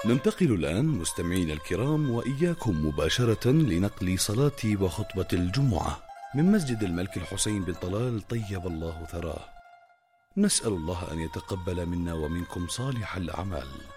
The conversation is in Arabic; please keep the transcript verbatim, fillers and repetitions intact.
ننتقل الآن مستمعين الكرام وإياكم مباشرة لنقل صلاة وخطبة الجمعة من مسجد الملك الحسين بن طلال طيب الله ثراه. نسأل الله أن يتقبل منا ومنكم صالح الأعمال.